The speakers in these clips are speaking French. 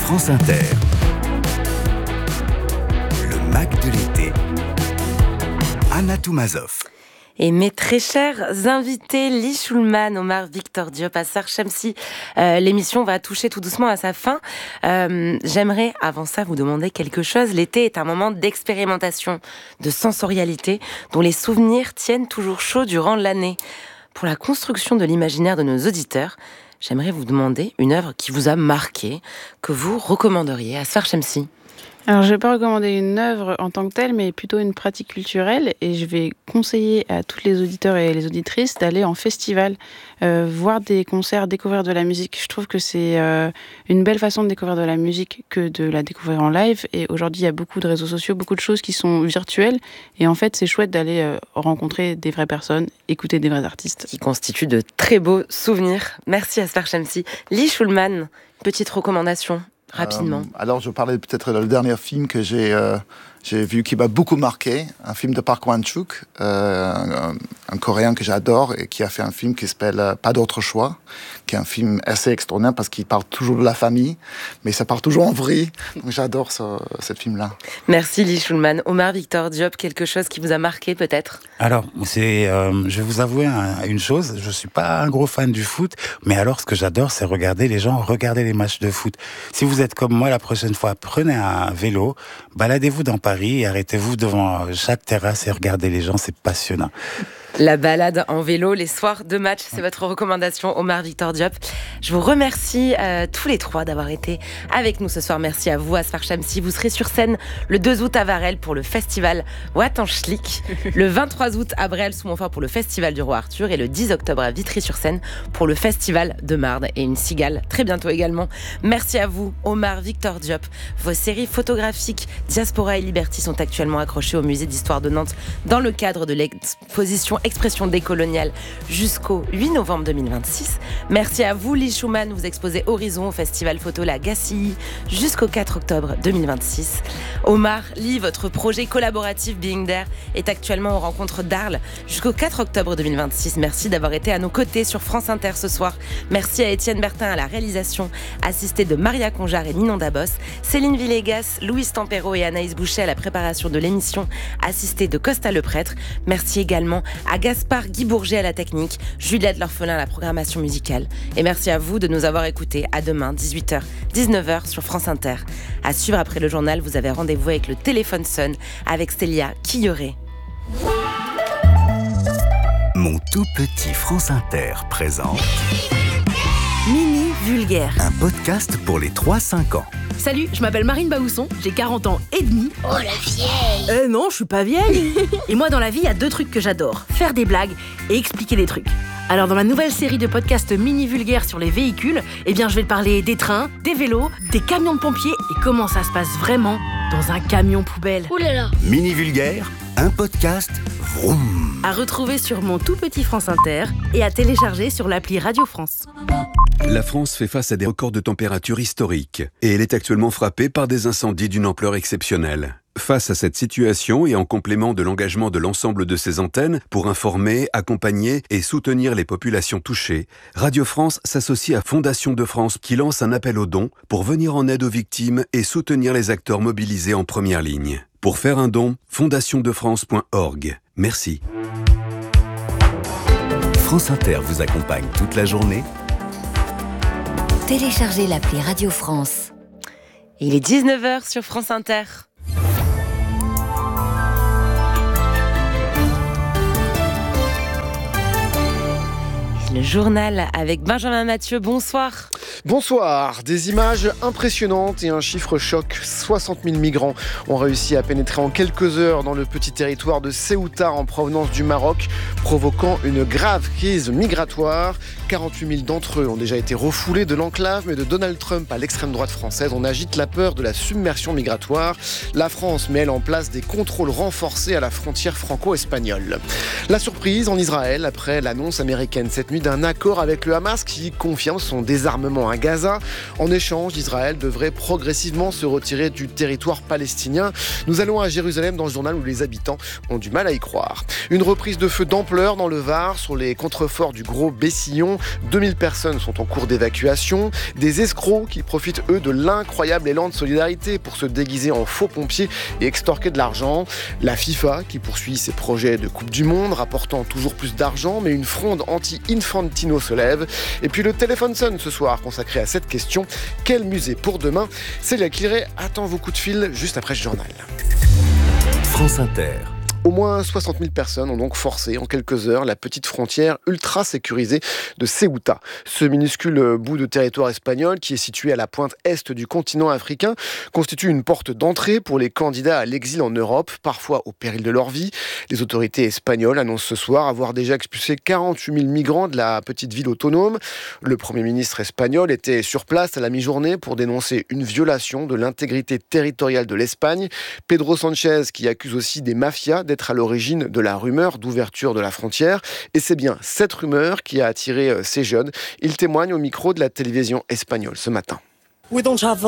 France Inter. Le Mac de l'été. Anna Toumazov. Et mes très chers invités, Lee Schulman, Omar Victor Diop, Asfar Shamsi, l'émission va toucher tout doucement à sa fin. J'aimerais, avant ça, vous demander quelque chose. L'été est un moment d'expérimentation, de sensorialité, dont les souvenirs tiennent toujours chaud durant l'année. Pour la construction de l'imaginaire de nos auditeurs, j'aimerais vous demander une œuvre qui vous a marqué, que vous recommanderiez. Asfar Shamsi. Alors, je ne vais pas recommander une œuvre en tant que telle, mais plutôt une pratique culturelle. Et je vais conseiller à tous les auditeurs et les auditrices d'aller en festival, voir des concerts, découvrir de la musique. Je trouve que c'est une belle façon de découvrir de la musique que de la découvrir en live. Et aujourd'hui, il y a beaucoup de réseaux sociaux, beaucoup de choses qui sont virtuelles. Et en fait, c'est chouette d'aller rencontrer des vraies personnes, écouter des vrais artistes. Qui constituent de très beaux souvenirs. Merci Asfar Shamsi. Lee Schulman, petite recommandation. Rapidement. Alors, je parlais peut-être du dernier film que j'ai vu qui m'a beaucoup marqué, un film de Park Chan-wook, un Coréen que j'adore et qui a fait un film qui s'appelle Pas d'autre choix, qui est un film assez extraordinaire parce qu'il parle toujours de la famille, mais ça part toujours en vrille. Donc j'adore ce film-là. Merci Lee Schulman. Omar Victor Diop, quelque chose qui vous a marqué peut-être ? Alors, je vais vous avouer une chose, je suis pas un gros fan du foot, mais alors ce que j'adore, c'est regarder les gens regarder les matchs de foot. Si vous êtes comme moi la prochaine fois, prenez un vélo, baladez-vous dans Paris et arrêtez-vous devant chaque terrasse et regardez les gens, c'est passionnant. La balade en vélo, les soirs de match, c'est votre recommandation, Omar Victor Diop. Je vous remercie tous les trois d'avoir été avec nous ce soir. Merci à vous, Asfar Shamsi. Vous serez sur scène le 2 août à Varel pour le festival Wattenschlick, le 23 août à Bréal-sous-Montfort pour le festival du Roi Arthur et le 10 octobre à Vitry-sur-Seine pour le festival de Marne et une cigale très bientôt également. Merci à vous, Omar Victor Diop. Vos séries photographiques Diaspora et Liberty sont actuellement accrochées au musée d'histoire de Nantes dans le cadre de l'exposition Expression décoloniale jusqu'au 8 novembre 2026. Merci à vous, Lee Schulman. Vous exposez Horizon au Festival Photo La Gacilly jusqu'au 4 octobre 2026. Omar, Lee, votre projet collaboratif Being There est actuellement aux rencontres d'Arles jusqu'au 4 octobre 2026. Merci d'avoir été à nos côtés sur France Inter ce soir. Merci à Étienne Bertin à la réalisation, assisté de Maria Conjar et Ninon Dabos, Céline Villegas, Louise Tempero et Anaïs Boucher à la préparation de l'émission, assistée de Costa Le Prêtre. Merci également à Gaspard Guy Bourget à la technique, Juliette L'Orphelin à la programmation musicale. Et merci à vous de nous avoir écoutés. À demain, 18h, 19h sur France Inter. À suivre après le journal, vous avez rendez-vous avec le Téléphone Sun avec Célia Quilleré. Mon tout petit France Inter présente Mini Vulgaire, un podcast pour les 3-5 ans. Salut, je m'appelle Marine Baousson, j'ai 40 ans et demi. Oh la vieille! Non, je suis pas vieille. Et moi dans la vie, il y a 2 trucs que j'adore, faire des blagues et expliquer des trucs. Alors dans ma nouvelle série de podcasts mini vulgaires sur les véhicules, je vais te parler des trains, des vélos, des camions de pompiers et comment ça se passe vraiment dans un camion poubelle. Ouh là là! Mini Vulgaire, un podcast vroom. À retrouver sur mon tout petit France Inter et à télécharger sur l'appli Radio France. La France fait face à des records de température historiques et elle est actuellement frappée par des incendies d'une ampleur exceptionnelle. Face à cette situation et en complément de l'engagement de l'ensemble de ses antennes pour informer, accompagner et soutenir les populations touchées, Radio France s'associe à Fondation de France qui lance un appel aux dons pour venir en aide aux victimes et soutenir les acteurs mobilisés en première ligne. Pour faire un don, fondationdefrance.org. Merci. France Inter vous accompagne toute la journée. Téléchargez l'appli Radio France. Il est 19h sur France Inter. Le journal avec Benjamin Mathieu, bonsoir. Bonsoir, des images impressionnantes et un chiffre choc. 60 000 migrants ont réussi à pénétrer en quelques heures dans le petit territoire de Ceuta en provenance du Maroc, provoquant une grave crise migratoire. 48 000 d'entre eux ont déjà été refoulés de l'enclave, mais de Donald Trump à l'extrême droite française, on agite la peur de la submersion migratoire. La France met elle en place des contrôles renforcés à la frontière franco-espagnole. La surprise en Israël après l'annonce américaine cette nuit d'un accord avec le Hamas qui confirme son désarmement à Gaza. En échange, Israël devrait progressivement se retirer du territoire palestinien. Nous allons à Jérusalem dans ce journal où les habitants ont du mal à y croire. Une reprise de feu d'ampleur dans le Var sur les contreforts du Gros Bessillon. 2000 personnes sont en cours d'évacuation. Des escrocs qui profitent, eux, de l'incroyable élan de solidarité pour se déguiser en faux pompiers et extorquer de l'argent. La FIFA qui poursuit ses projets de Coupe du Monde, rapportant toujours plus d'argent, mais une fronde anti-Infantino se lève. Et puis le téléphone sonne ce soir, consacré à cette question. Quel musée pour demain? Célia Clairet attend vos coups de fil juste après ce journal. France Inter. Au moins 60 000 personnes ont donc forcé en quelques heures la petite frontière ultra sécurisée de Ceuta. Ce minuscule bout de territoire espagnol qui est situé à la pointe est du continent africain constitue une porte d'entrée pour les candidats à l'exil en Europe, parfois au péril de leur vie. Les autorités espagnoles annoncent ce soir avoir déjà expulsé 48 000 migrants de la petite ville autonome. Le Premier ministre espagnol était sur place à la mi-journée pour dénoncer une violation de l'intégrité territoriale de l'Espagne. Pedro Sánchez qui accuse aussi des mafias d'être à l'origine de la rumeur d'ouverture de la frontière. Et c'est bien cette rumeur qui a attiré ces jeunes. Il témoigne au micro de la télévision espagnole ce matin. On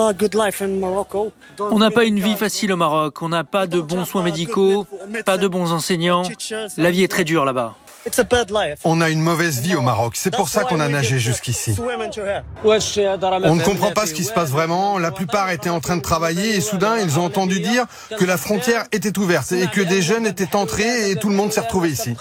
n'a pas une vie facile au Maroc. On n'a pas de bons soins médicaux, pas de bons enseignants. La vie est très dure là-bas. On a une mauvaise vie au Maroc, c'est pour ça qu'on a nagé jusqu'ici. On ne comprend pas ce qui se passe vraiment, la plupart étaient en train de travailler et soudain ils ont entendu dire que la frontière était ouverte et que des jeunes étaient entrés et tout le monde s'est retrouvé ici.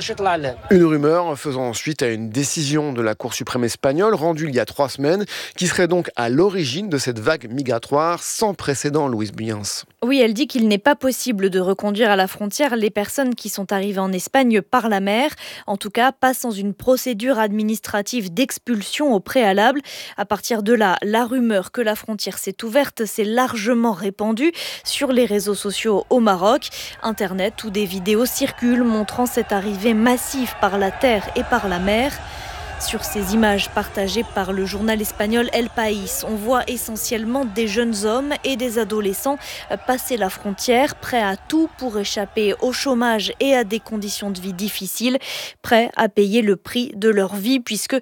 Une rumeur faisant suite à une décision de la Cour suprême espagnole rendue il y a 3 semaines qui serait donc à l'origine de cette vague migratoire sans précédent, Louise Buyens. Oui, elle dit qu'il n'est pas possible de reconduire à la frontière les personnes qui sont arrivées en Espagne par la mer. En tout cas, pas sans une procédure administrative d'expulsion au préalable. À partir de là, la rumeur que la frontière s'est ouverte s'est largement répandue sur les réseaux sociaux au Maroc. Internet où des vidéos circulent montrant cette arrivée massive par la terre et par la mer. Sur ces images partagées par le journal espagnol El País, on voit essentiellement des jeunes hommes et des adolescents passer la frontière, prêts à tout pour échapper au chômage et à des conditions de vie difficiles, prêts à payer le prix de leur vie puisque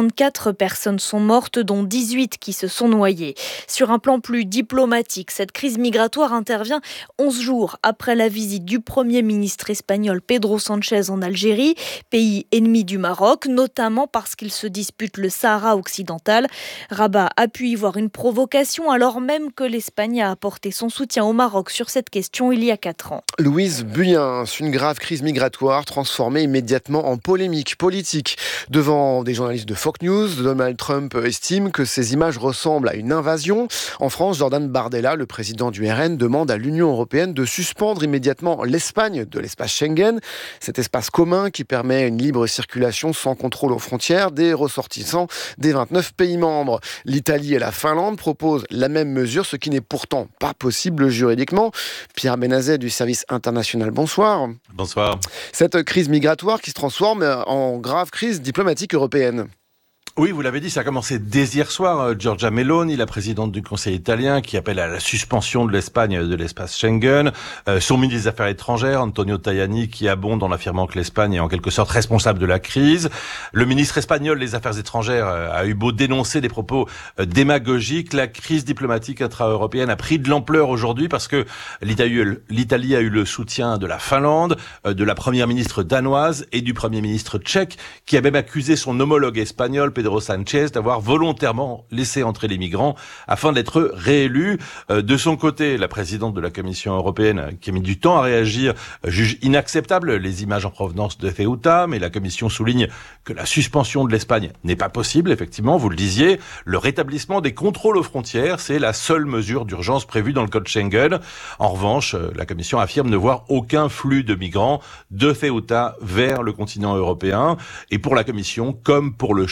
34 personnes sont mortes, dont 18 qui se sont noyées. Sur un plan plus diplomatique, cette crise migratoire intervient 11 jours après la visite du Premier ministre espagnol Pedro Sánchez en Algérie, pays ennemi du Maroc, notamment parce qu'il se dispute le Sahara occidental. Rabat a pu y voir une provocation alors même que l'Espagne a apporté son soutien au Maroc sur cette question il y a 4 ans. Louise Buyens, une grave crise migratoire transformée immédiatement en polémique politique. Devant des journalistes de Fox News, Donald Trump estime que ces images ressemblent à une invasion. En France, Jordan Bardella, le président du RN, demande à l'Union européenne de suspendre immédiatement l'Espagne de l'espace Schengen, cet espace commun qui permet une libre circulation sans contrôle aux frontières des ressortissants des 29 pays membres. L'Italie et la Finlande proposent la même mesure, ce qui n'est pourtant pas possible juridiquement. Pierre Benazet du service international, bonsoir. Bonsoir. Cette crise migratoire qui se transforme en grave crise diplomatique européenne. Oui, vous l'avez dit, ça a commencé dès hier soir. Giorgia Meloni, la présidente du Conseil italien, qui appelle à la suspension de l'Espagne de l'espace Schengen. Son ministre des Affaires étrangères, Antonio Tajani, qui abonde en affirmant que l'Espagne est en quelque sorte responsable de la crise. Le ministre espagnol des Affaires étrangères a eu beau dénoncer des propos démagogiques. La crise diplomatique intra-européenne a pris de l'ampleur aujourd'hui parce que l'Italie a eu le soutien de la Finlande, de la première ministre danoise et du premier ministre tchèque, qui a même accusé son homologue espagnol, Pedro Sánchez, d'avoir volontairement laissé entrer les migrants afin d'être réélu. De son côté, la présidente de la Commission européenne, qui a mis du temps à réagir, juge inacceptable les images en provenance de Ceuta, mais la Commission souligne que la suspension de l'Espagne n'est pas possible, effectivement, vous le disiez. Le rétablissement des contrôles aux frontières, c'est la seule mesure d'urgence prévue dans le code Schengen. En revanche, la Commission affirme ne voir aucun flux de migrants de Ceuta vers le continent européen. Et pour la Commission, comme pour le chancelier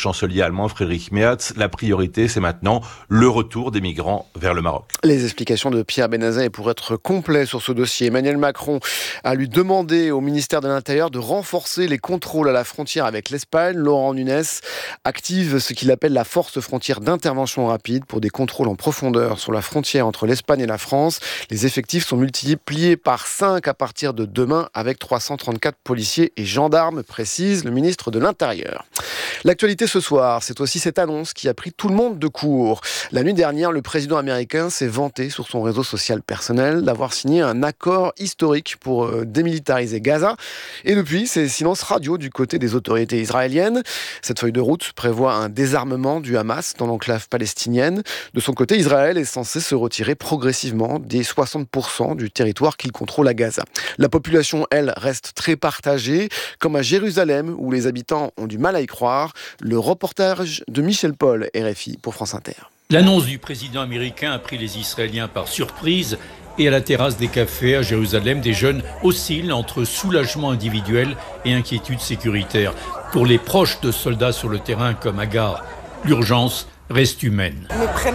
allemand Friedrich Merz. La priorité, c'est maintenant le retour des migrants vers le Maroc. Les explications de Pierre Benazet. Et pour être complet sur ce dossier, Emmanuel Macron a lui demandé au ministère de l'Intérieur de renforcer les contrôles à la frontière avec l'Espagne. Laurent Nunez active ce qu'il appelle la force frontière d'intervention rapide pour des contrôles en profondeur sur la frontière entre l'Espagne et la France. Les effectifs sont multipliés par 5 à partir de demain avec 334 policiers et gendarmes, précise le ministre de l'Intérieur. L'actualité ce soir, c'est aussi cette annonce qui a pris tout le monde de court. La nuit dernière, le président américain s'est vanté sur son réseau social personnel d'avoir signé un accord historique pour démilitariser Gaza. Et depuis, c'est silence radio du côté des autorités israéliennes. Cette feuille de route prévoit un désarmement du Hamas dans l'enclave palestinienne. De son côté, Israël est censé se retirer progressivement des 60% du territoire qu'il contrôle à Gaza. La population, elle, reste très partagée, comme à Jérusalem, où les habitants ont du mal à y croire. Le reportage de Michel Paul, RFI, pour France Inter. L'annonce du président américain a pris les Israéliens par surprise. Et à la terrasse des cafés à Jérusalem, des jeunes oscillent entre soulagement individuel et inquiétude sécuritaire. Pour les proches de soldats sur le terrain comme Agar, l'urgence reste humaine.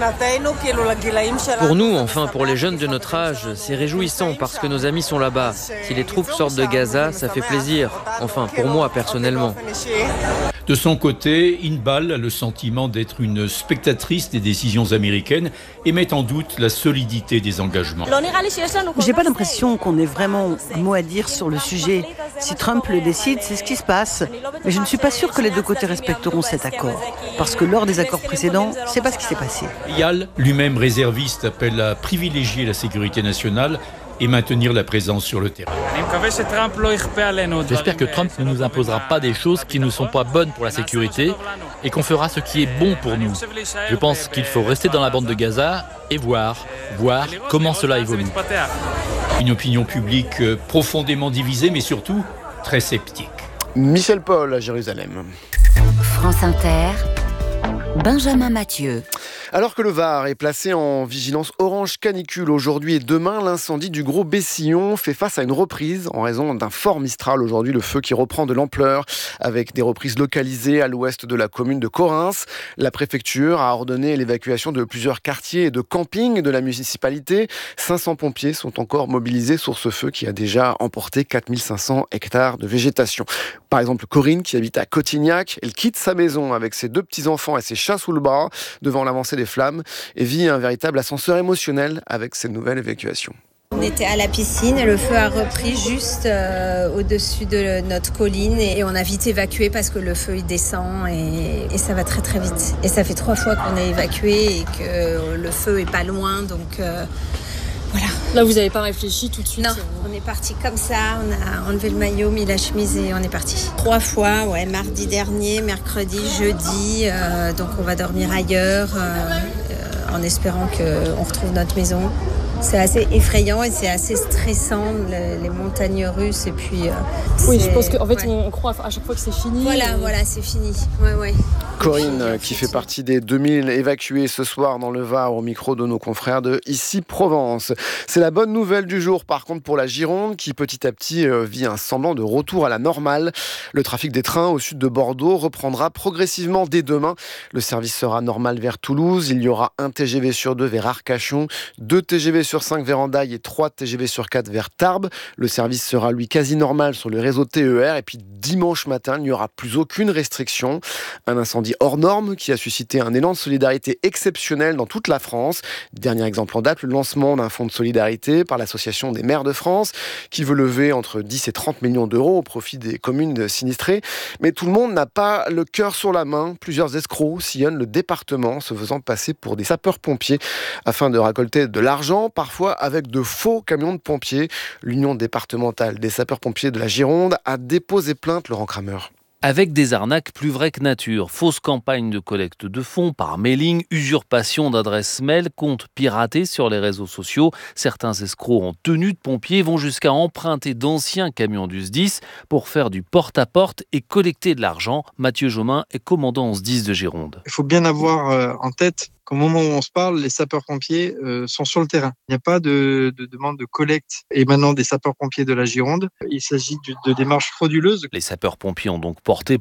Pour nous, enfin pour les jeunes de notre âge, c'est réjouissant parce que nos amis sont là-bas. Si les troupes sortent de Gaza, ça fait plaisir. Enfin, pour moi personnellement. De son côté, Inbal a le sentiment d'être une spectatrice des décisions américaines et met en doute la solidité des engagements. J'ai pas l'impression qu'on ait vraiment un mot à dire sur le sujet. Si Trump le décide, c'est ce qui se passe. Mais je ne suis pas sûre que les deux côtés respecteront cet accord. Parce que lors des accords précédents, c'est pas ce qui s'est passé. Yal, lui-même réserviste, appelle à privilégier la sécurité nationale et maintenir la présence sur le terrain. J'espère que Trump ne nous imposera pas des choses qui ne sont pas bonnes pour la sécurité et qu'on fera ce qui est bon pour nous. Je pense qu'il faut rester dans la bande de Gaza et voir comment cela évolue. Une opinion publique profondément divisée, mais surtout très sceptique. Michel Paul à Jérusalem. France Inter, Benjamin Mathieu. Alors que le Var est placé en vigilance orange canicule aujourd'hui et demain, l'incendie du Gros Bessillon fait face à une reprise en raison d'un fort Mistral aujourd'hui, le feu qui reprend de l'ampleur avec des reprises localisées à l'ouest de la commune de Correns. La préfecture a ordonné l'évacuation de plusieurs quartiers et de campings de la municipalité. 500 pompiers sont encore mobilisés sur ce feu qui a déjà emporté 4500 hectares de végétation. Par exemple, Corinne, qui habite à Cotignac, elle quitte sa maison avec ses 2 petits-enfants et ses chats sous le bras devant l'avancée des flammes et vit un véritable ascenseur émotionnel avec cette nouvelle évacuation. On était à la piscine et le feu a repris juste au-dessus de notre colline et on a vite évacué parce que le feu il descend et ça va très très vite. Et ça fait 3 fois qu'on est évacué et que le feu est pas loin, donc voilà. Là vous n'avez pas réfléchi tout de suite? Non, on est parti comme ça, on a enlevé le maillot, mis la chemise et on est parti. 3 fois, ouais, mardi dernier, mercredi, jeudi, donc on va dormir ailleurs en espérant qu'on retrouve notre maison. C'est assez effrayant et c'est assez stressant, les montagnes russes et puis... oui, je pense qu'en fait on croit à chaque fois que c'est fini. Voilà, c'est fini. Ouais. Corinne, qui fait partie des 2000 évacués ce soir dans le Var au micro de nos confrères de Ici Provence. C'est la bonne nouvelle du jour par contre pour la Gironde qui petit à petit vit un semblant de retour à la normale. Le trafic des trains au sud de Bordeaux reprendra progressivement dès demain. Le service sera normal vers Toulouse. Il y aura 1 TGV sur 2 vers Arcachon, 2 TGV sur 5 vers Hendaye et 3 TGV sur 4 vers Tarbes. Le service sera lui quasi normal sur le réseau TER et puis dimanche matin, il n'y aura plus aucune restriction. Un incendie hors norme qui a suscité un élan de solidarité exceptionnel dans toute la France. Dernier exemple en date, le lancement d'un fonds de solidarité par l'Association des maires de France qui veut lever entre 10 et 30 millions d'euros au profit des communes sinistrées. Mais tout le monde n'a pas le cœur sur la main. Plusieurs escrocs sillonnent le département se faisant passer pour des sapeurs-pompiers afin de récolter de l'argent, parfois avec de faux camions de pompiers. L'Union départementale des sapeurs-pompiers de la Gironde a déposé plainte, Laurent Kramer. Avec des arnaques plus vraies que nature, fausses campagnes de collecte de fonds par mailing, usurpation d'adresses mail, comptes piratés sur les réseaux sociaux. Certains escrocs en tenue de pompiers vont jusqu'à emprunter d'anciens camions du SDIS pour faire du porte-à-porte et collecter de l'argent. Mathieu Jomain est commandant en SDIS de Gironde. Il faut bien avoir en tête qu'au moment où on se parle, les sapeurs-pompiers sont sur le terrain. Il n'y a pas de demande de collecte émanant des sapeurs-pompiers de la Gironde. Il s'agit de démarches frauduleuses. Les sapeurs-pompiers ont donc porté